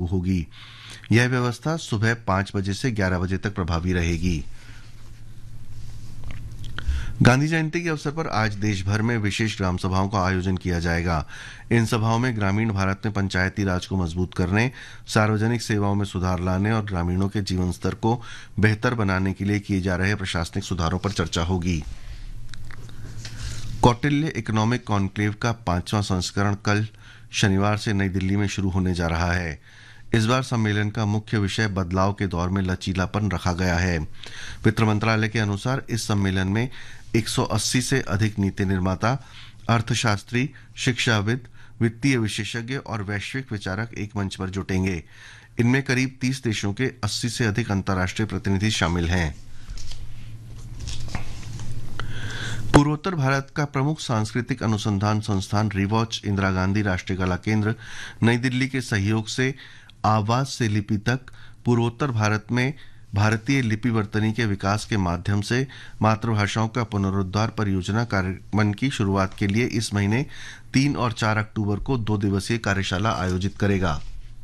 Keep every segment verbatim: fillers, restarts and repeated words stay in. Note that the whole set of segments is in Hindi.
होगी। यह व्यवस्था सुबह पाँच बजे से ग्यारह बजे तक प्रभावी रहेगी। गांधी जयंती के अवसर पर आज देश भर में विशेष ग्राम सभाओं का आयोजन किया जाएगा। इन सभाओं में ग्रामीण भारत में पंचायती राज को मजबूत करने, सार्वजनिक सेवाओं में सुधार लाने और ग्रामीणों के जीवन स्तर को बेहतर बनाने के लिए किए जा रहे प्रशासनिक सुधारों पर चर्चा होगी। कौटिल्य इकोनॉमिक कॉन्क्लेव का पांचवां संस्करण कल शनिवार से नई दिल्ली में शुरू होने जा रहा है। इस बार सम्मेलन का मुख्य विषय बदलाव के दौर में लचीलापन रखा गया है। वित्त मंत्रालय के अनुसार इस सम्मेलन में एक सौ अस्सी से अधिक नीति निर्माता, अर्थशास्त्री, शिक्षाविद, वित्तीय विशेषज्ञ और वैश्विक विचारक एक मंच पर जुटेंगे। इनमें करीब तीस देशों के अस्सी से अधिक अंतर्राष्ट्रीय प्रतिनिधि शामिल हैं। पूर्वोत्तर भारत का प्रमुख सांस्कृतिक अनुसंधान संस्थान रिवॉच इंदिरा गांधी राष्ट्रीय कला केंद्र नई दिल्ली के सहयोग से आवाज से लिपि तक पूर्वोत्तर भारत में भारतीय लिपि वर्तनी के विकास के माध्यम से मातृभाषाओं का पुनरुद्धार परियोजना कार्यक्रम की शुरुआत के लिए इस महीने तीन और चार अक्टूबर को दो दिवसीय कार्यशाला आयोजित करेगा।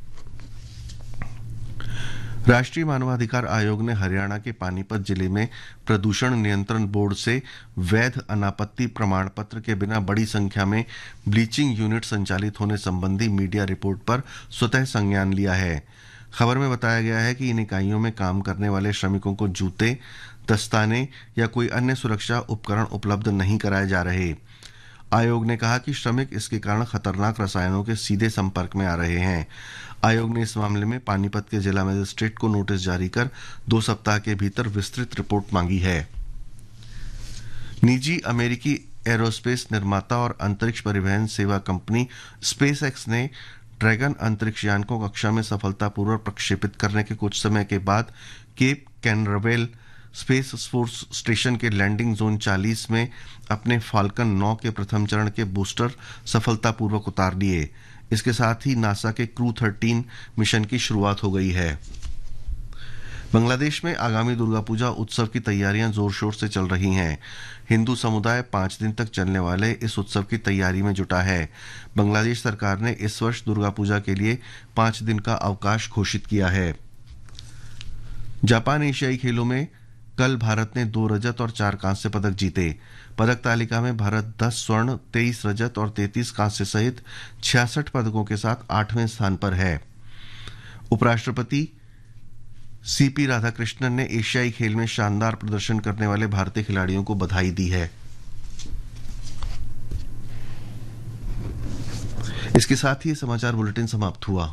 राष्ट्रीय मानवाधिकार आयोग ने हरियाणा के पानीपत जिले में प्रदूषण नियंत्रण बोर्ड से वैध अनापत्ति प्रमाण पत्र के बिना बड़ी संख्या में ब्लीचिंग यूनिट संचालित होने संबंधी मीडिया रिपोर्ट पर स्वतः संज्ञान लिया है। खबर में बताया गया है कि इन इकाइयों में काम करने वाले श्रमिकों को जूते, दस्ताने या कोई अन्य सुरक्षा उपकरण उपलब्ध नहीं कराए जा रहे। आयोग ने कहा कि श्रमिक इसके कारण खतरनाक रसायनों के सीधे संपर्क में आ रहे हैं। आयोग ने इस मामले में पानीपत के जिला मजिस्ट्रेट को नोटिस जारी कर दो सप्ताह के भीतर विस्तृत रिपोर्ट मांगी है। निजी अमेरिकी एरोस्पेस निर्माता और अंतरिक्ष परिवहन सेवा कंपनी स्पेस एक्स ने ड्रैगन अंतरिक्ष यान को कक्षा में सफलतापूर्वक प्रक्षेपित करने के कुछ समय के बाद केप कैनरवेल स्पेस फोर्स स्टेशन के लैंडिंग जोन चालीस में अपने फाल्कन नौ के प्रथम चरण के बूस्टर सफलतापूर्वक उतार लिए। इसके साथ ही नासा के क्रू थर्टीन मिशन की शुरुआत हो गई है। बांग्लादेश में आगामी दुर्गा पूजा उत्सव की तैयारियां जोर शोर से चल रही हैं। हिंदू समुदाय पांच दिन तक चलने वाले इस उत्सव की तैयारी में जुटा है। बांग्लादेश सरकार ने इस वर्ष दुर्गा पूजा के लिए पांच दिन का अवकाश घोषित किया है। जापान एशियाई खेलों में कल भारत ने दो रजत और चार कांस्य पदक जीते। पदक तालिका में भारत दस स्वर्ण, तेईस रजत और तैंतीस कांस्य सहित छियासठ पदकों के साथ आठवें स्थान पर है। उपराष्ट्रपति सीपी राधाकृष्णन ने एशियाई खेल में शानदार प्रदर्शन करने वाले भारतीय खिलाड़ियों को बधाई दी है। इसके साथ ही समाचार बुलेटिन समाप्त हुआ।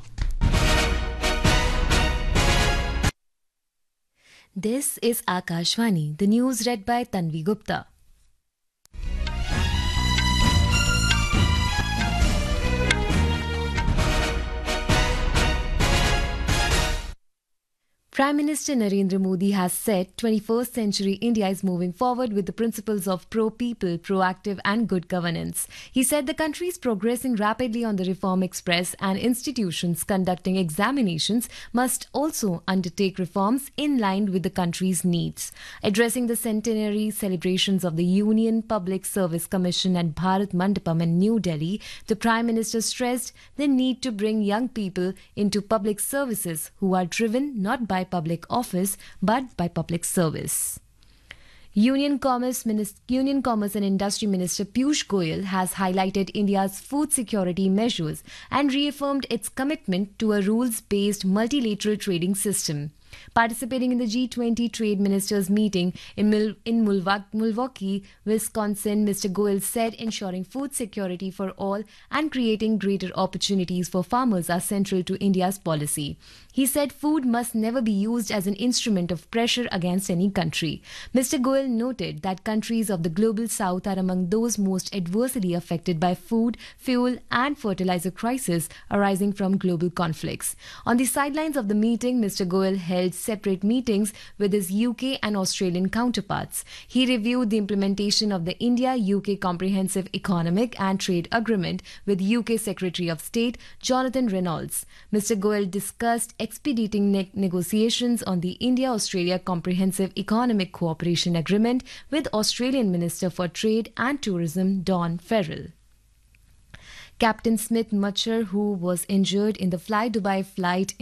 This is Akashvani, the news read by Tanvi Gupta. Prime Minister Narendra Modi has said twenty-first century India is moving forward with the principles of pro-people, proactive and good governance. He said the country is progressing rapidly on the reform express and institutions conducting examinations must also undertake reforms in line with the country's needs. Addressing the centenary celebrations of the Union Public Service Commission at Bharat Mandapam in New Delhi, the Prime Minister stressed the need to bring young people into public services who are driven not by public office but by public service. Union Commerce, Minister, Union Commerce and Industry Minister Piyush Goyal has highlighted India's food security measures and reaffirmed its commitment to a rules-based multilateral trading system. Participating in the G twenty Trade Ministers meeting in, Mil- in Milwaukee, Wisconsin, Mister Goyal said ensuring food security for all and creating greater opportunities for farmers are central to India's policy. He said food must never be used as an instrument of pressure against any country. Mister Goyal noted that countries of the global south are among those most adversely affected by food, fuel and fertilizer crisis arising from global conflicts. On the sidelines of the meeting, Mister Goyal held separate meetings with his U K and Australian counterparts. He reviewed the implementation of the India-U K Comprehensive Economic and Trade Agreement with U K Secretary of State Jonathan Reynolds. Mister Goyal discussed expediting ne- negotiations on the India-Australia Comprehensive Economic Cooperation Agreement with Australian Minister for Trade and Tourism Don Farrell. Captain Smith Machar, who was injured in the Fly Dubai flight